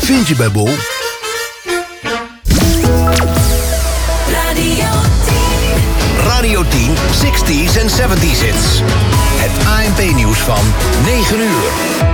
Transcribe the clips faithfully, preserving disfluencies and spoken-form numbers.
vind je bij Bol. Radio tien, zestig's en zeventig's hits. Het A N P-nieuws van negen uur.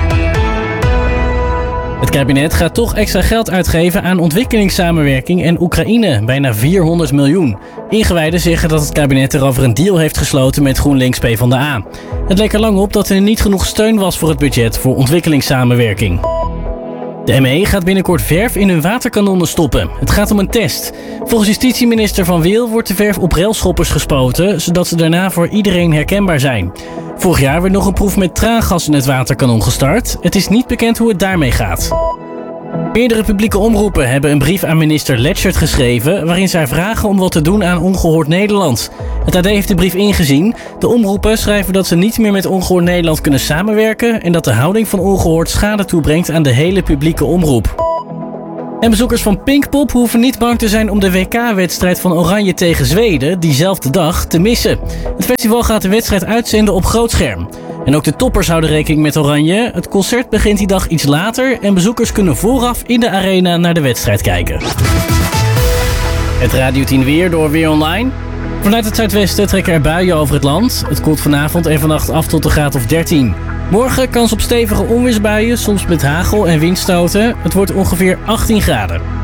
Het kabinet gaat toch extra geld uitgeven aan ontwikkelingssamenwerking en Oekraïne, bijna vierhonderd miljoen. Ingewijden zeggen dat het kabinet erover een deal heeft gesloten met GroenLinks PvdA. Het leek er lang op dat er niet genoeg steun was voor het budget voor ontwikkelingssamenwerking. De M E gaat binnenkort verf in hun waterkanonnen stoppen. Het gaat om een test. Volgens justitieminister Van Wil wordt de verf op railschoppers gespoten, zodat ze daarna voor iedereen herkenbaar zijn. Vorig jaar werd nog een proef met traangas in het waterkanon gestart. Het is niet bekend hoe het daarmee gaat. Meerdere publieke omroepen hebben een brief aan minister Letchert geschreven, waarin zij vragen om wat te doen aan Ongehoord Nederland. Het A D heeft de brief ingezien. De omroepen schrijven dat ze niet meer met Ongehoord Nederland kunnen samenwerken en dat de houding van Ongehoord schade toebrengt aan de hele publieke omroep. En bezoekers van Pinkpop hoeven niet bang te zijn om de W K-wedstrijd van Oranje tegen Zweden diezelfde dag te missen. Het festival gaat de wedstrijd uitzenden op grootscherm. En ook de toppers houden rekening met Oranje. Het concert begint die dag iets later en bezoekers kunnen vooraf in de arena naar de wedstrijd kijken. Het Radio tien weer door Weer Online. Vanuit het zuidwesten trekken er buien over het land. Het koelt vanavond en vannacht af tot een graad of dertien. Morgen kans op stevige onweersbuien, soms met hagel en windstoten. Het wordt ongeveer achttien graden.